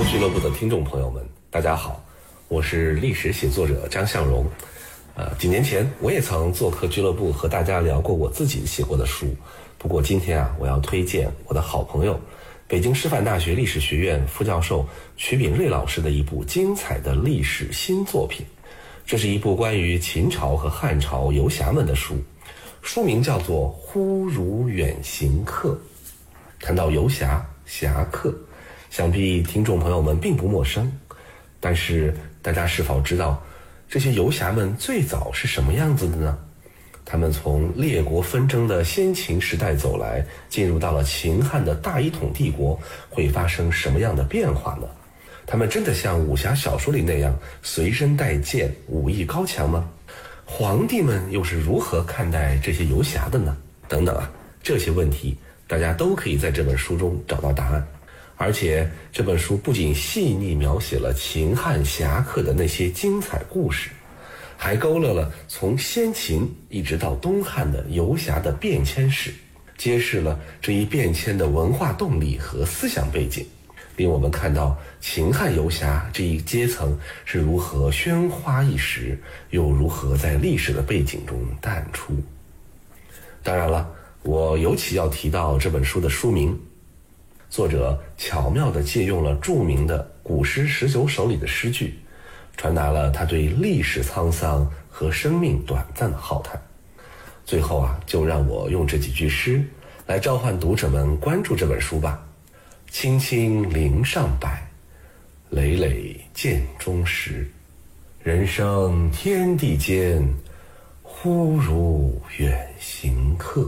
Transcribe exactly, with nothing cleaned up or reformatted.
俱乐部的听众朋友们，大家好，我是历史写作者张向荣。呃，几年前我也曾做客俱乐部和大家聊过我自己写过的书，不过今天啊，我要推荐我的好朋友北京师范大学历史学院副教授曲炳瑞老师的一部精彩的历史新作品。这是一部关于秦朝和汉朝游侠们的书，书名叫做《忽如远行客》。谈到游侠、侠客，想必听众朋友们并不陌生，但是大家是否知道这些游侠们最早是什么样子的呢？他们从列国纷争的先秦时代走来，进入到了秦汉的大一统帝国，会发生什么样的变化呢？他们真的像武侠小说里那样随身带剑，武艺高强吗？皇帝们又是如何看待这些游侠的呢？等等啊，这些问题大家都可以在这本书中找到答案。而且这本书不仅细腻描写了秦汉侠客的那些精彩故事，还勾勒了从先秦一直到东汉的游侠的变迁史，揭示了这一变迁的文化动力和思想背景，令我们看到秦汉游侠这一阶层是如何喧哗一时，又如何在历史的背景中淡出。当然了，我尤其要提到这本书的书名，作者巧妙地借用了著名的古诗十九首里的诗句，传达了他对历史沧桑和生命短暂的浩叹。最后啊，就让我用这几句诗来召唤读者们关注这本书吧。青青陵上柏，累累涧中石。人生天地间，忽如远行客。